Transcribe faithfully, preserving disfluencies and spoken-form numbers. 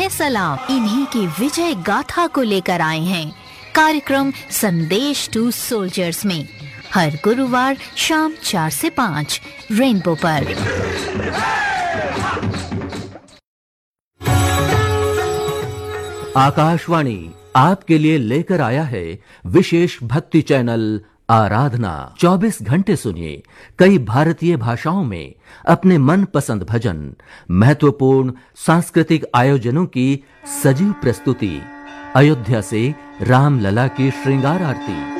है सलाम। इन्हीं की विजय गाथा को लेकर आए हैं कार्यक्रम संदेश टू सोल्जर्स में, हर गुरुवार शाम चार से पाँच रेनबो पर। आकाशवाणी आपके लिए लेकर आया है विशेष भक्ति चैनल आराधना। चौबीस घंटे सुनिए कई भारतीय भाषाओं में अपने मनपसंद भजन, महत्वपूर्ण सांस्कृतिक आयोजनों की सजीव प्रस्तुति, अयोध्या से रामलला की श्रृंगार आरती,